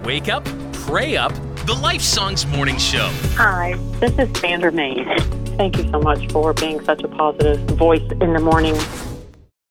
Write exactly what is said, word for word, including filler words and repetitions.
Wake up, pray up, the Life Songs Morning Show. Hi, this is Sandra Mays. Thank you so much for being such a positive voice in the morning.